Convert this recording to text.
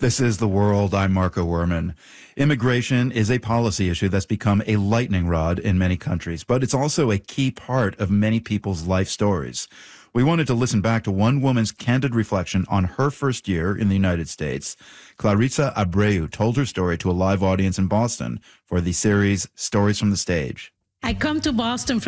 This is The World. I'm Marco Werman. Immigration is a policy issue that's become a lightning rod in many countries, but it's also a key part of many people's life stories. We wanted to listen back to one woman's candid reflection on her first year in the United States. Clarissa Abreu told her story to a live audience in Boston for the series Stories from the Stage. I come to Boston